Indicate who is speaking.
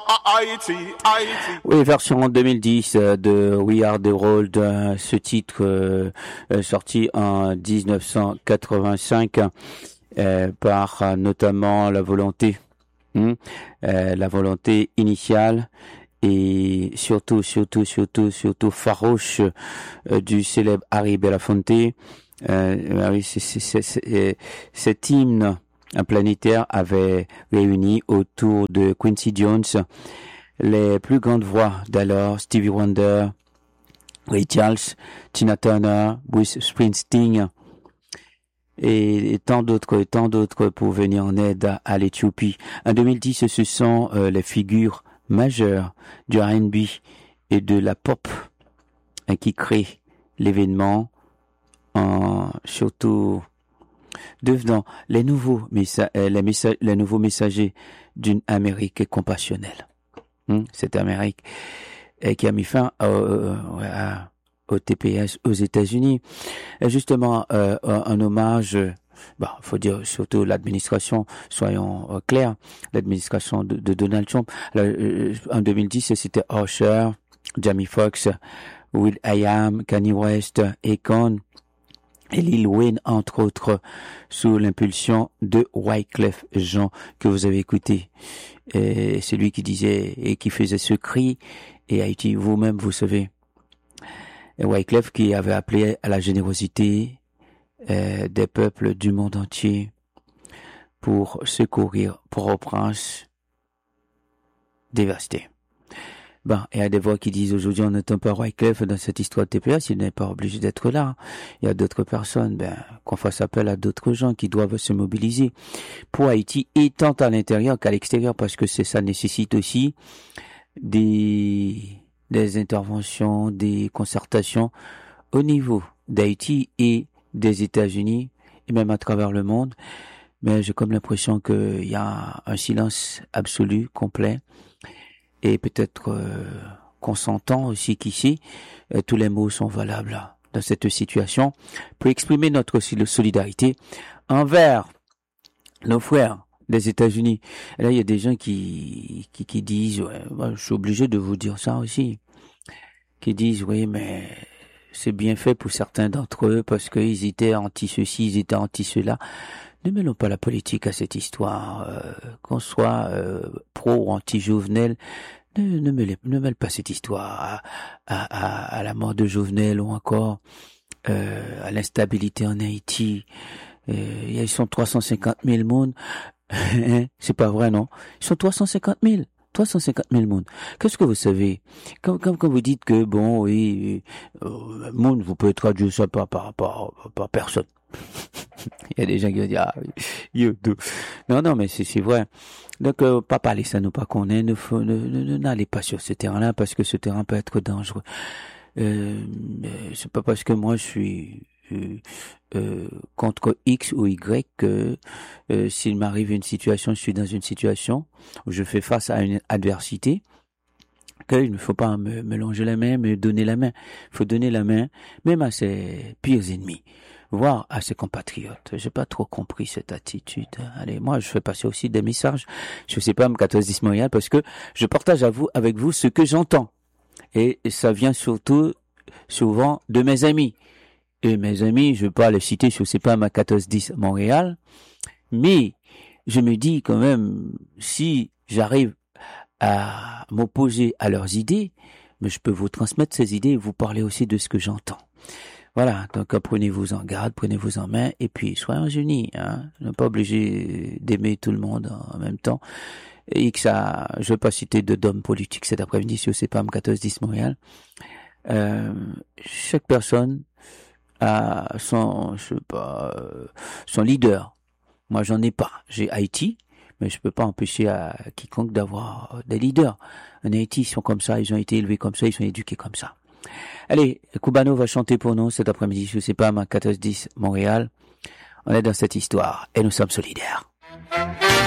Speaker 1: Oui, version 2010 de We Are the World, ce titre sorti en 1985 par notamment la volonté initiale et surtout farouche du célèbre Harry Belafonte. Cet hymne planétaire avait réuni autour de Quincy Jones les plus grandes voix d'alors, Stevie Wonder, Ray Charles, Tina Turner, Bruce Springsteen et tant d'autres pour venir en aide à l'Éthiopie. En 2010, ce sont les figures majeures du R&B et de la pop qui créent l'événement, surtout devenant les nouveaux messagers d'une Amérique compassionnelle. Cette Amérique qui a mis fin au TPS aux États-Unis. Et justement, un hommage, faut dire surtout l'administration, soyons clairs, l'administration de Donald Trump. En 2010, c'était Usher, Jamie Foxx, will.i.am, Kanye West, Akon et Lil Wayne, entre autres, sous l'impulsion de Wyclef Jean, que vous avez écouté. Et c'est lui qui disait et qui faisait ce cri, et Haïti, vous-même, vous savez. Et Wyclef qui avait appelé à la générosité des peuples du monde entier pour secourir Port-au-Prince dévasté. Il y a des voix qui disent aujourd'hui on n'entend pas Wyclef dans cette histoire de TPS, il n'est pas obligé d'être là. Il y a d'autres personnes, qu'on fasse appel à d'autres gens qui doivent se mobiliser pour Haïti, et tant à l'intérieur qu'à l'extérieur, parce que ça nécessite aussi des interventions, des concertations au niveau d'Haïti et des États-Unis, et même à travers le monde. Mais j'ai comme l'impression qu'il y a un silence absolu, complet. Et peut-être qu'on s'entend aussi qu'ici, tous les mots sont valables dans cette situation pour exprimer notre solidarité envers nos frères des États-Unis. Et là, il y a des gens qui disent, je suis obligé de vous dire ça aussi, qui disent, oui, mais c'est bien fait pour certains d'entre eux parce qu'ils étaient anti-ceci, ils étaient anti-cela. Ne mêlons pas la politique à cette histoire, qu'on soit pro ou anti-Jovenel. Ne mêle pas cette histoire à la mort de Jovenel ou encore à l'instabilité en Haïti. Ils sont 350 000 monde. C'est pas vrai, non? Ils sont 350 000 monde. Qu'est-ce que vous savez? Quand vous dites que, monde, vous pouvez traduire ça par personne. Il y a des gens qui vont dire, non, mais c'est vrai. Donc, pas parler ça, nous pas connaître, n'allez pas sur ce terrain-là, parce que ce terrain peut être dangereux. C'est pas parce que moi je suis contre X ou Y que s'il m'arrive une situation, je suis dans une situation où je fais face à une adversité, qu'il ne faut pas me longer la main, me donner la main. Il faut donner la main, même à ses pires ennemis, voire à ses compatriotes. J'ai pas trop compris cette attitude. Allez, moi, je fais passer aussi des messages. Je sais pas, 1410 Montréal, parce que je partage avec vous ce que j'entends. Et ça vient surtout, souvent, de mes amis. Et mes amis, je vais pas les citer, je sais pas, 1410 Montréal. Mais, je me dis quand même, si j'arrive à m'opposer à leurs idées, mais je peux vous transmettre ces idées et vous parler aussi de ce que j'entends. Voilà, donc prenez-vous en garde, prenez-vous en main, et puis soyons unis, hein. On n'est pas obligé d'aimer tout le monde en même temps. Et que ça, je ne vais pas citer d'hommes politiques cet après-midi, si c'est pas 1410 Montréal. Chaque personne a son leader. Moi, j'en ai pas. J'ai Haïti, mais je peux pas empêcher à quiconque d'avoir des leaders. En Haïti, ils sont comme ça, ils ont été élevés comme ça, ils sont éduqués comme ça. Allez, Cubano va chanter pour nous cet après-midi, je sais pas, 1410 Montréal. On est dans cette histoire et nous sommes solidaires.